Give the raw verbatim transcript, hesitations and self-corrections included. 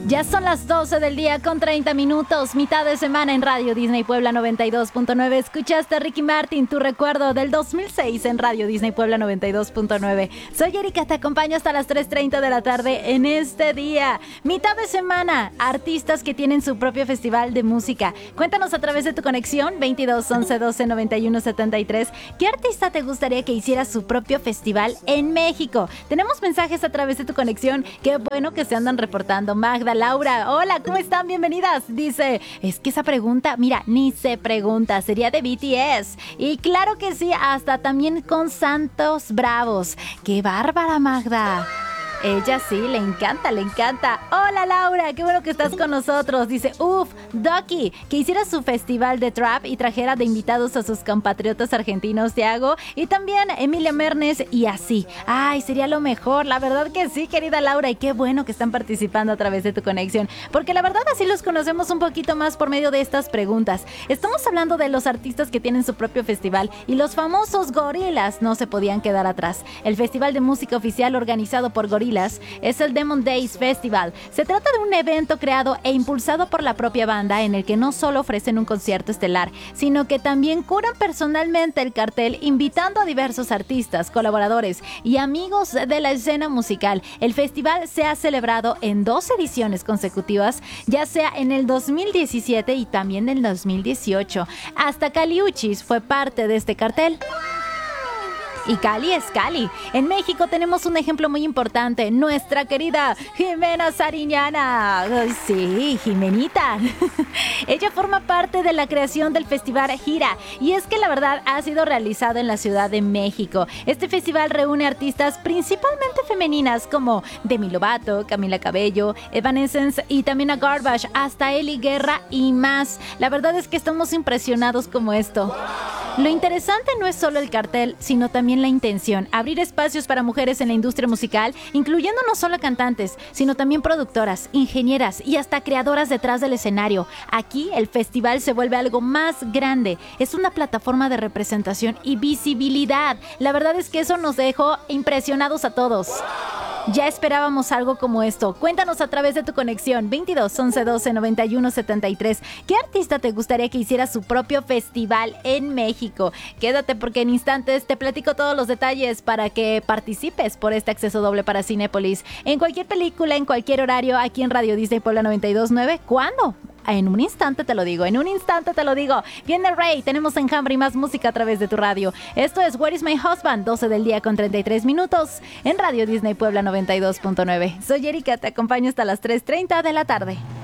Ya son las doce del día con treinta minutos, mitad de semana en Radio Disney Puebla noventa y dos punto nueve. Escuchaste a Ricky Martin, tu recuerdo del dos mil seis en Radio Disney Puebla noventa y dos punto nueve. Soy Erika, te acompaño hasta las tres treinta de la tarde en este día. Mitad de semana, artistas que tienen su propio festival de música. Cuéntanos a través de tu conexión veintidós once doce noventa y uno setenta y tres. ¿Qué artista te gustaría que hiciera su propio festival en México? Tenemos mensajes a través de tu conexión. Qué bueno que se andan reportando. Magda, Laura, hola, ¿cómo están? Bienvenidas. Dice, es que esa pregunta, mira, ni se pregunta, sería de B T S. Y claro que sí, hasta también con Santos Bravos. ¡Qué bárbara, Magda! Ella sí, le encanta, le encanta. Hola Laura, qué bueno que estás con nosotros. Dice, uff, Ducky, que hiciera su festival de trap y trajera de invitados a sus compatriotas argentinos, Thiago, y también Emilia Mernes y así. Ay, sería lo mejor, la verdad que sí, querida Laura, y qué bueno que están participando a través de tu conexión, porque la verdad así los conocemos un poquito más por medio de estas preguntas. Estamos hablando de los artistas que tienen su propio festival y los famosos gorilas no se podían quedar atrás. El festival de música oficial organizado por Gorillaz es el Demon Days Festival. Se trata de un evento creado e impulsado por la propia banda en el que no solo ofrecen un concierto estelar, sino que también curan personalmente el cartel invitando a diversos artistas, colaboradores y amigos de la escena musical. El festival se ha celebrado en dos ediciones consecutivas, ya sea en el dos mil diecisiete y también en el dos mil dieciocho. Hasta Kali Uchis fue parte de este cartel. Y Cali es Cali. En México tenemos un ejemplo muy importante, nuestra querida Jimena Sariñana. Sí, Jimenita. Ella forma parte de la creación del Festival Gira, y es que la verdad ha sido realizado en la Ciudad de México. Este festival reúne artistas principalmente femeninas como Demi Lovato, Camila Cabello, Evanescence y también a Garbage, hasta Eli Guerra y más. La verdad es que estamos impresionados como esto. Lo interesante no es solo el cartel, sino también la intención, abrir espacios para mujeres en la industria musical, incluyendo no solo cantantes, sino también productoras, ingenieras y hasta creadoras detrás del escenario. Aquí el festival se vuelve algo más grande, es una plataforma de representación y visibilidad. La verdad es que eso nos dejó impresionados a todos. Ya esperábamos algo como esto. Cuéntanos a través de tu conexión veintidós once doce noventa y uno setenta y tres. ¿Qué artista te gustaría que hiciera su propio festival en México? Quédate porque en instantes te platico todos los detalles para que participes por este acceso doble para Cinépolis. En cualquier película, en cualquier horario, aquí en Radio Disney Puebla noventa y dos punto nueve. ¿Cuándo? En un instante te lo digo, en un instante te lo digo. Viene Rey, tenemos Enjambre y más música a través de tu radio. Esto es Where is My Husband, doce del día con treinta y tres minutos, en Radio Disney Puebla noventa y dos punto nueve. Soy Erika, te acompaño hasta las tres treinta de la tarde.